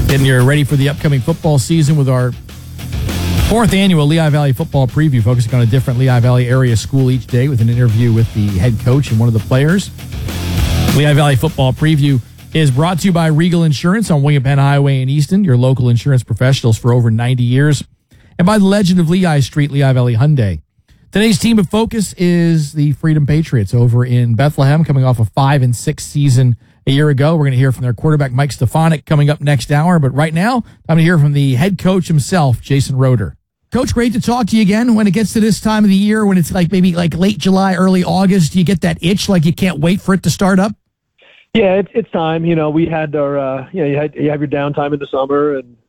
Getting you ready for the upcoming football season with our fourth annual Lehigh Valley Football Preview, focusing on a different Lehigh Valley area school each day with an interview with the head coach and one of the players. Lehigh Valley Football Preview is brought to you by Regal Insurance on William Penn Highway in Easton, your local insurance professionals for over 90 years, and by the Legend of Lehigh Street, Lehigh Valley Hyundai. Today's team of focus is the Freedom Patriots over in Bethlehem, coming off a 5-6 season a year ago. We're going to hear from their quarterback, Mike Stefanik, coming up next hour. But right now, I'm going to hear from the head coach himself, Jason Roeder. Coach, great to talk to you again. When it gets to this time of the year, when it's like maybe like late July, early August, do you get that itch like you can't wait for it to start up? Yeah, it's time. You know, we had our, you have your downtime in the summer and,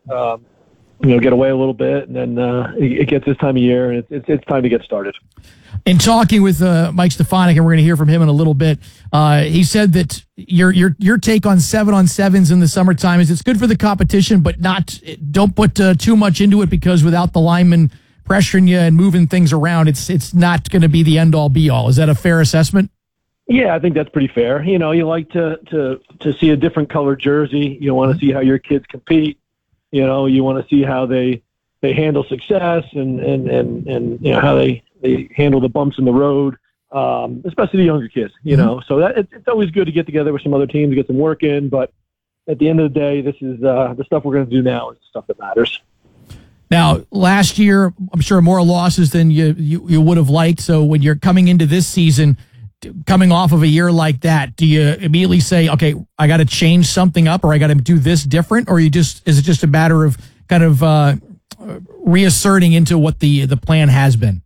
get away a little bit, and then it gets this time of year, and it's time to get started. In talking with Mike Stefanik, and we're going to hear from him in a little bit, he said that your take on 7-on-7s in the summertime is it's good for the competition, but don't put too much into it, because without the linemen pressuring you and moving things around, it's not going to be the end-all be-all. Is that a fair assessment? Yeah, I think that's pretty fair. You know, you like to see a different colored jersey. You want to see how your kids compete. You know, you want to see how they handle success and you know, how they handle the bumps in the road, especially the younger kids, you know. So it's always good to get together with some other teams, get some work in. But at the end of the day, this is the stuff we're going to do now is the stuff that matters. Now, last year, I'm sure more losses than you would have liked. So when you're coming into this season, coming off of a year like that, do you immediately say, okay, I got to change something up, or I got to do this different? Or is it just a matter of kind of reasserting into what the plan has been?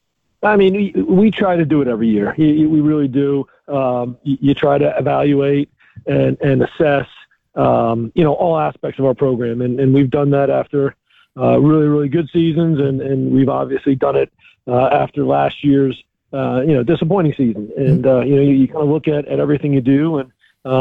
I mean, we try to do it every year. We really do. You try to evaluate and assess, all aspects of our program. And we've done that after really, really good seasons. And we've obviously done it after last year's, disappointing season. And, you kind of look at everything you do. And,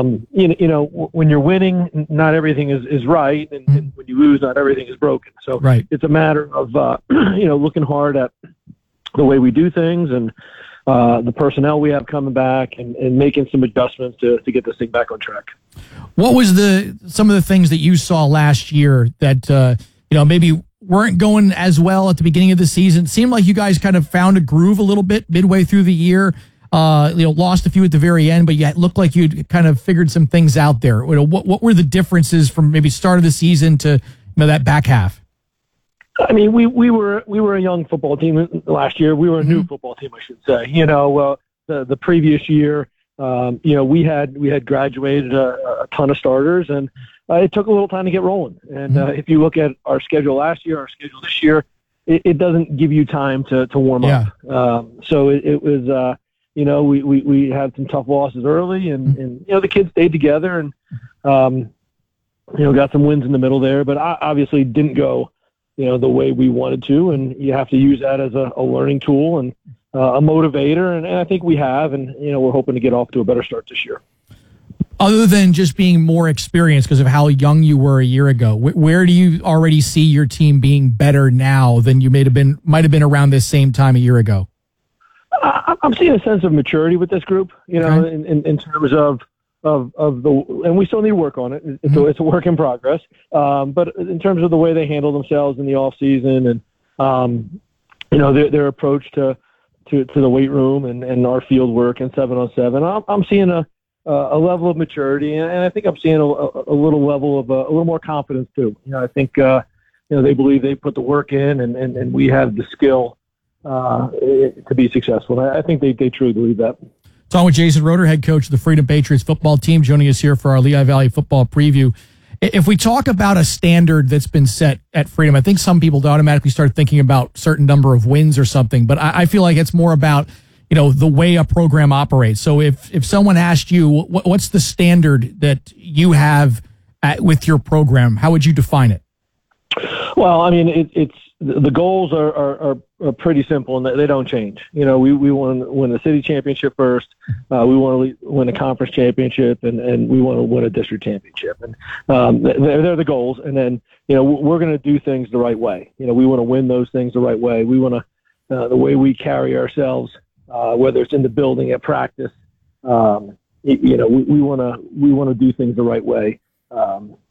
when you're winning, not everything is right. And when you lose, not everything is broken. So It's a matter of, looking hard at the way we do things and the personnel we have coming back and making some adjustments to get this thing back on track. What was some of the things that you saw last year that, maybe weren't going as well at the beginning of the season? It seemed like you guys kind of found a groove a little bit midway through the year. Lost a few at the very end, but you looked like you'd kind of figured some things out there. What were the differences from maybe start of the season to that back half? I mean, we were a young football team last year. We were a new football team, I should say. The previous year, we had graduated a ton of starters, and it took a little time to get rolling. And if you look at our schedule last year, our schedule this year, it doesn't give you time to warm up. So it was, we had some tough losses early, and the kids stayed together and, got some wins in the middle there, but obviously didn't go, the way we wanted to. And you have to use that as a learning tool and a motivator. And I think we have, and, we're hoping to get off to a better start this year. Other than just being more experienced because of how young you were a year ago, where do you already see your team being better now than you might have been around this same time a year ago? I'm seeing a sense of maturity with this group, in terms of the, and we still need to work on it. It's a work in progress. But in terms of the way they handle themselves in the off season and, their approach to the weight room and our field work and 7-on-7, I'm seeing a level of maturity, and I think I'm seeing a little level of a little more confidence too. I think they believe they put the work in, and we have the skill to be successful. I think they truly believe that. Talking with Jason Roeder, head coach of the Freedom Patriots football team, joining us here for our Lehigh Valley football preview. If we talk about a standard that's been set at Freedom, I think some people automatically start thinking about certain number of wins or something, but I feel like it's more about the way a program operates. So if someone asked you, what's the standard that you have with your program, how would you define it? Well, I mean, it's the goals are pretty simple, and they don't change. We want to win the city championship first. We want to win a conference championship, and we want to win a district championship. And they're the goals. And then, we're going to do things the right way. We want to win those things the right way. We want to, the way we carry ourselves, whether it's in the building, at practice, we want to do things the right way.